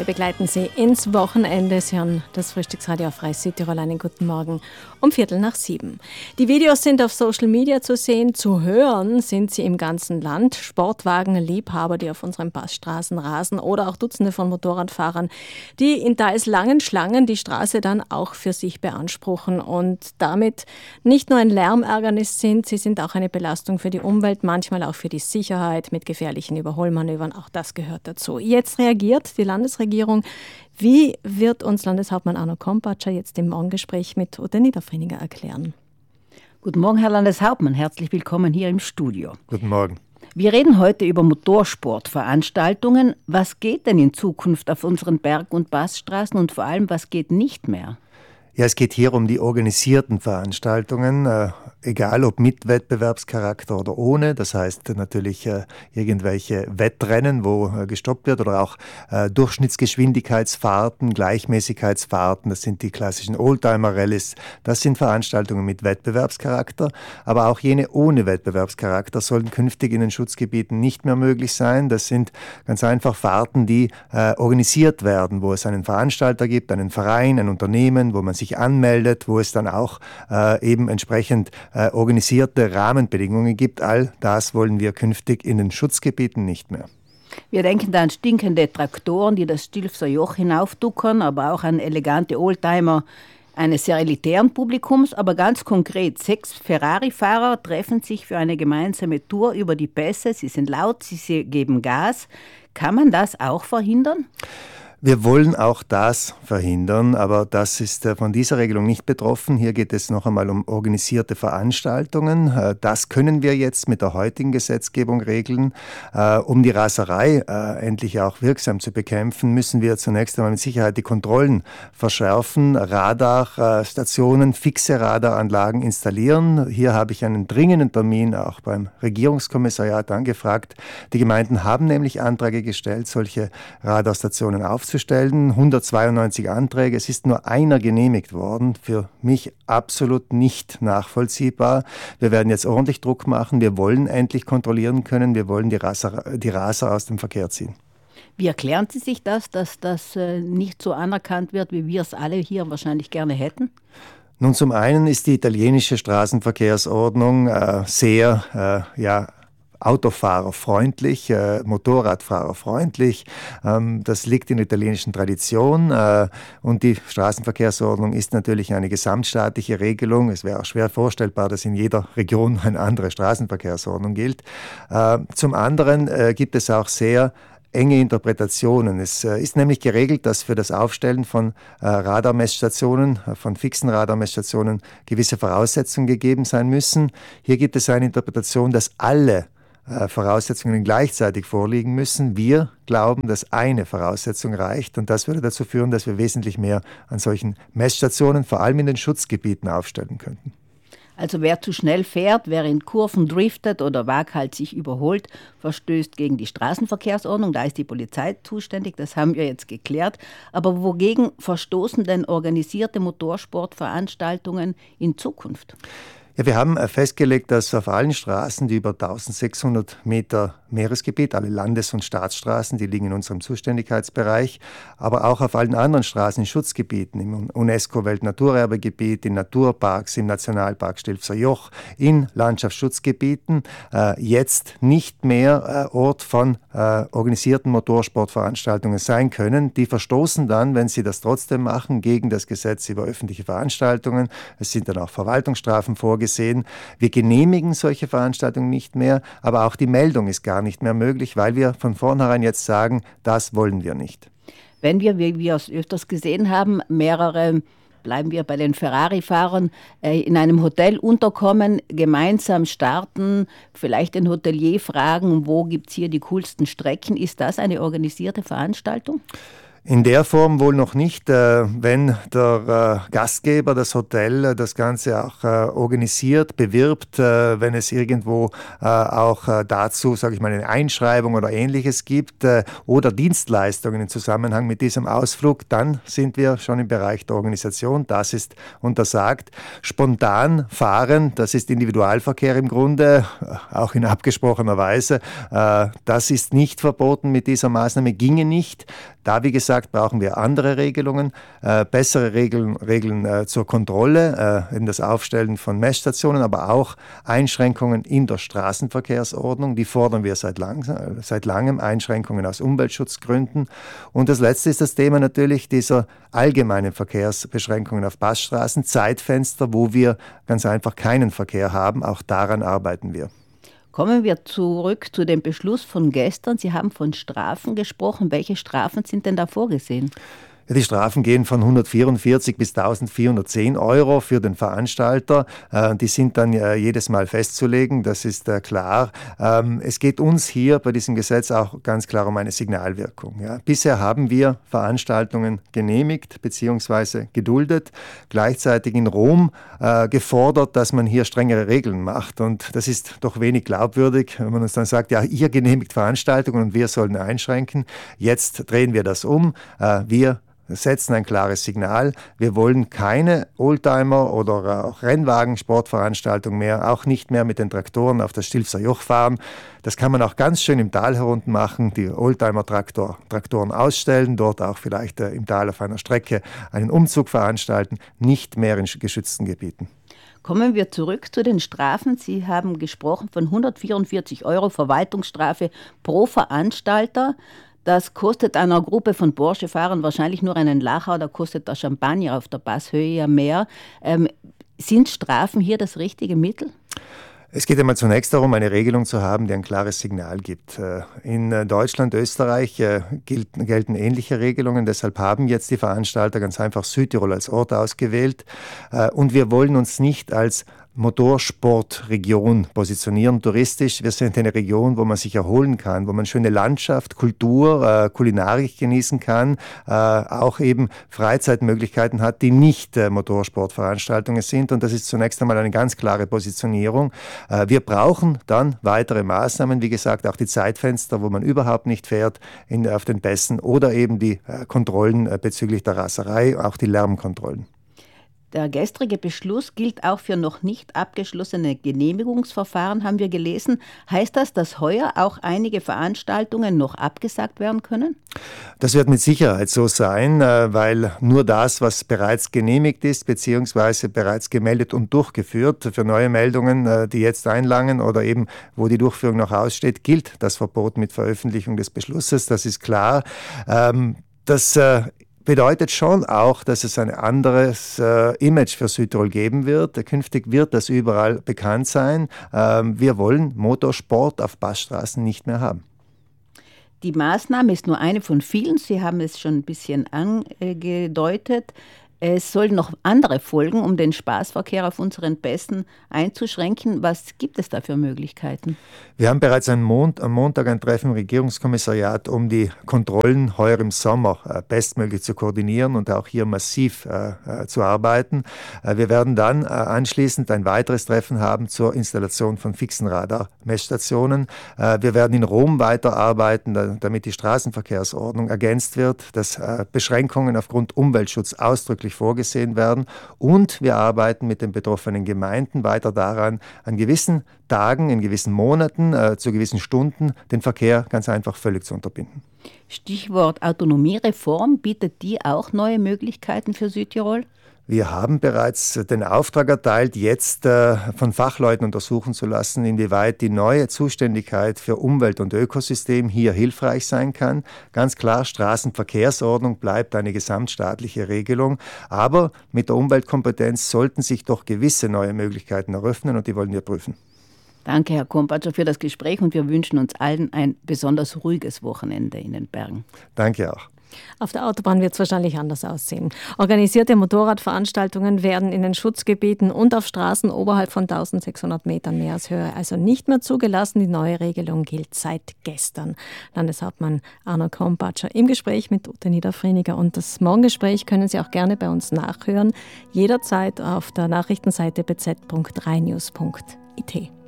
Wir begleiten Sie ins Wochenende. Sie hören das Frühstücksradio auf Freies Südtirol. Einen guten Morgen um 6:15. Die Videos sind auf Social Media zu sehen. Zu hören sind sie im ganzen Land. Sportwagenliebhaber, die auf unseren Passstraßen rasen, oder auch Dutzende von Motorradfahrern, die in teils langen Schlangen die Straße dann auch für sich beanspruchen und damit nicht nur ein Lärmärgernis sind, sie sind auch eine Belastung für die Umwelt, manchmal auch für die Sicherheit mit gefährlichen Überholmanövern. Auch das gehört dazu. Jetzt reagiert die Landesregierung. Wie wird uns Landeshauptmann Arno Kompatscher jetzt im Morgengespräch mit Ute Niederfrininger erklären? Guten Morgen, Herr Landeshauptmann. Herzlich willkommen hier im Studio. Guten Morgen. Wir reden heute über Motorsportveranstaltungen. Was geht denn in Zukunft auf unseren Berg- und Passstraßen und vor allem, was geht nicht mehr? Ja, es geht hier um die organisierten Veranstaltungen, egal ob mit Wettbewerbscharakter oder ohne. Das heißt natürlich irgendwelche Wettrennen, wo gestoppt wird, oder auch Durchschnittsgeschwindigkeitsfahrten, Gleichmäßigkeitsfahrten. Das sind die klassischen Oldtimer-Rallyes. Das sind Veranstaltungen mit Wettbewerbscharakter. Aber auch jene ohne Wettbewerbscharakter sollen künftig in den Schutzgebieten nicht mehr möglich sein. Das sind ganz einfach Fahrten, die organisiert werden, wo es einen Veranstalter gibt, einen Verein, ein Unternehmen, wo man sich anmeldet, wo es dann auch eben entsprechend organisierte Rahmenbedingungen gibt. All das wollen wir künftig in den Schutzgebieten nicht mehr. Wir denken da an stinkende Traktoren, die das Stilfser Joch hinaufduckern, aber auch an elegante Oldtimer eines sehr elitären Publikums. Aber ganz konkret, 6 Ferrari-Fahrer treffen sich für eine gemeinsame Tour über die Pässe. Sie sind laut, sie geben Gas. Kann man das auch verhindern? Wir wollen auch das verhindern, aber das ist von dieser Regelung nicht betroffen. Hier geht es noch einmal um organisierte Veranstaltungen. Das können wir jetzt mit der heutigen Gesetzgebung regeln. Um die Raserei endlich auch wirksam zu bekämpfen, müssen wir zunächst einmal mit Sicherheit die Kontrollen verschärfen, Radarstationen, fixe Radaranlagen installieren. Hier habe ich einen dringenden Termin auch beim Regierungskommissariat angefragt. Die Gemeinden haben nämlich Anträge gestellt, solche Radarstationen aufzustellen. 192 Anträge, es ist nur einer genehmigt worden. Für mich absolut nicht nachvollziehbar. Wir werden jetzt ordentlich Druck machen. Wir wollen endlich kontrollieren können. Wir wollen die Raser aus dem Verkehr ziehen. Wie erklären Sie sich das, dass das nicht so anerkannt wird, wie wir es alle hier wahrscheinlich gerne hätten? Nun, zum einen ist die italienische Straßenverkehrsordnung sehr, autofahrerfreundlich, Motorradfahrerfreundlich. Das liegt in der italienischen Tradition und die Straßenverkehrsordnung ist natürlich eine gesamtstaatliche Regelung. Es wäre auch schwer vorstellbar, dass in jeder Region eine andere Straßenverkehrsordnung gilt. Zum anderen gibt es auch sehr enge Interpretationen. Es ist nämlich geregelt, dass für das Aufstellen von Radarmessstationen, von fixen Radarmessstationen gewisse Voraussetzungen gegeben sein müssen. Hier gibt es eine Interpretation, dass alle Voraussetzungen gleichzeitig vorliegen müssen. Wir glauben, dass eine Voraussetzung reicht und das würde dazu führen, dass wir wesentlich mehr an solchen Messstationen, vor allem in den Schutzgebieten, aufstellen könnten. Also wer zu schnell fährt, wer in Kurven driftet oder waghalsig überholt, verstößt gegen die Straßenverkehrsordnung. Da ist die Polizei zuständig, das haben wir jetzt geklärt. Aber wogegen verstoßen denn organisierte Motorsportveranstaltungen in Zukunft? Ja, wir haben festgelegt, dass auf allen Straßen, die über 1600 Meter Meeresgebiet, alle Landes- und Staatsstraßen, die liegen in unserem Zuständigkeitsbereich, aber auch auf allen anderen Straßen in Schutzgebieten, im UNESCO-Weltnaturerbegebiet, in Naturparks, im Nationalpark Stilfser Joch, in Landschaftsschutzgebieten, jetzt nicht mehr Ort von organisierten Motorsportveranstaltungen sein können. Die verstoßen dann, wenn sie das trotzdem machen, gegen das Gesetz über öffentliche Veranstaltungen. Es sind dann auch Verwaltungsstrafen vorgesehen. Wir genehmigen solche Veranstaltungen nicht mehr, aber auch die Meldung ist gar nicht mehr möglich, weil wir von vornherein jetzt sagen, das wollen wir nicht. Wenn wir, wie wir es öfters gesehen haben, bleiben wir bei den Ferrari-Fahrern, in einem Hotel unterkommen, gemeinsam starten, vielleicht den Hotelier fragen, wo gibt es hier die coolsten Strecken, ist das eine organisierte Veranstaltung? In der Form wohl noch nicht, wenn der Gastgeber, das Hotel, das Ganze auch organisiert, bewirbt, wenn es irgendwo auch dazu, sage ich mal, eine Einschreibung oder Ähnliches gibt oder Dienstleistungen im Zusammenhang mit diesem Ausflug, dann sind wir schon im Bereich der Organisation. Das ist untersagt. Spontan fahren, das ist Individualverkehr im Grunde, auch in abgesprochener Weise. Das ist nicht verboten mit dieser Maßnahme, ginge nicht. Da, wie gesagt, gesagt, brauchen wir andere Regelungen, bessere Regeln zur Kontrolle, in das Aufstellen von Messstationen, aber auch Einschränkungen in der Straßenverkehrsordnung. Die fordern wir seit langem, Einschränkungen aus Umweltschutzgründen. Und das Letzte ist das Thema natürlich dieser allgemeinen Verkehrsbeschränkungen auf Passstraßen, Zeitfenster, wo wir ganz einfach keinen Verkehr haben. Auch daran arbeiten wir. Kommen wir zurück zu dem Beschluss von gestern. Sie haben von Strafen gesprochen. Welche Strafen sind denn da vorgesehen? Die Strafen gehen von 144 bis 1.410 Euro für den Veranstalter. Die sind dann jedes Mal festzulegen, das ist klar. Es geht uns hier bei diesem Gesetz auch ganz klar um eine Signalwirkung. Ja. Bisher haben wir Veranstaltungen genehmigt bzw. geduldet, gleichzeitig in Rom gefordert, dass man hier strengere Regeln macht. Und das ist doch wenig glaubwürdig, wenn man uns dann sagt, ja, ihr genehmigt Veranstaltungen und wir sollen einschränken. Jetzt drehen wir das um. Wir setzen ein klares Signal. Wir wollen keine Oldtimer- oder auch Rennwagen-Sportveranstaltung mehr, auch nicht mehr mit den Traktoren auf das Stilfser Joch fahren. Das kann man auch ganz schön im Tal herunter machen, die Oldtimer-Traktoren ausstellen, dort auch vielleicht im Tal auf einer Strecke einen Umzug veranstalten, nicht mehr in geschützten Gebieten. Kommen wir zurück zu den Strafen. Sie haben gesprochen von 144 Euro Verwaltungsstrafe pro Veranstalter. Das kostet einer Gruppe von Porsche-Fahrern wahrscheinlich nur einen Lacher, da kostet der Champagner auf der Passhöhe ja mehr. Sind Strafen hier das richtige Mittel? Es geht einmal zunächst darum, eine Regelung zu haben, die ein klares Signal gibt. In Deutschland, Österreich gelten ähnliche Regelungen. Deshalb haben jetzt die Veranstalter ganz einfach Südtirol als Ort ausgewählt. Und wir wollen uns nicht als Motorsportregion positionieren, touristisch. Wir sind eine Region, wo man sich erholen kann, wo man schöne Landschaft, Kultur, Kulinarik genießen kann, auch eben Freizeitmöglichkeiten hat, die nicht Motorsportveranstaltungen sind. Und das ist zunächst einmal eine ganz klare Positionierung. Wir brauchen dann weitere Maßnahmen, wie gesagt, auch die Zeitfenster, wo man überhaupt nicht fährt auf den Pässen oder eben die Kontrollen bezüglich der Raserei, auch die Lärmkontrollen. Der gestrige Beschluss gilt auch für noch nicht abgeschlossene Genehmigungsverfahren, haben wir gelesen. Heißt das, dass heuer auch einige Veranstaltungen noch abgesagt werden können? Das wird mit Sicherheit so sein, weil nur das, was bereits genehmigt ist, beziehungsweise bereits gemeldet und durchgeführt, für neue Meldungen, die jetzt einlangen oder eben, wo die Durchführung noch aussteht, gilt das Verbot mit Veröffentlichung des Beschlusses. Das ist klar. Das bedeutet schon auch, dass es ein anderes Image für Südtirol geben wird. Künftig wird das überall bekannt sein. Wir wollen Motorsport auf Passstraßen nicht mehr haben. Die Maßnahme ist nur eine von vielen. Sie haben es schon ein bisschen angedeutet. Es sollen noch andere folgen, um den Spaßverkehr auf unseren Pässen einzuschränken. Was gibt es da für Möglichkeiten? Wir haben bereits am Montag ein Treffen im Regierungskommissariat, um die Kontrollen heuer im Sommer bestmöglich zu koordinieren und auch hier massiv zu arbeiten. Wir werden dann anschließend ein weiteres Treffen haben zur Installation von fixen Radarmessstationen. Wir werden in Rom weiterarbeiten, damit die Straßenverkehrsordnung ergänzt wird, dass Beschränkungen aufgrund Umweltschutz ausdrücklich vorgesehen werden. Und wir arbeiten mit den betroffenen Gemeinden weiter daran, an gewissen Tagen, in gewissen Monaten, zu gewissen Stunden den Verkehr ganz einfach völlig zu unterbinden. Stichwort Autonomiereform, bietet die auch neue Möglichkeiten für Südtirol? Wir haben bereits den Auftrag erteilt, jetzt von Fachleuten untersuchen zu lassen, inwieweit die neue Zuständigkeit für Umwelt und Ökosystem hier hilfreich sein kann. Ganz klar, Straßenverkehrsordnung bleibt eine gesamtstaatliche Regelung, aber mit der Umweltkompetenz sollten sich doch gewisse neue Möglichkeiten eröffnen und die wollen wir prüfen. Danke, Herr Kompatscher, für das Gespräch und wir wünschen uns allen ein besonders ruhiges Wochenende in den Bergen. Danke auch. Auf der Autobahn wird es wahrscheinlich anders aussehen. Organisierte Motorradveranstaltungen werden in den Schutzgebieten und auf Straßen oberhalb von 1600 Metern Meereshöhe also nicht mehr zugelassen. Die neue Regelung gilt seit gestern. Landeshauptmann Arno Kompatscher im Gespräch mit Ute Niederfreniger. Und das Morgengespräch können Sie auch gerne bei uns nachhören, jederzeit auf der Nachrichtenseite bz.3news.it.